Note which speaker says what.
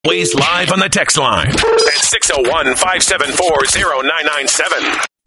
Speaker 1: Always live on the text line at 601-574-0997.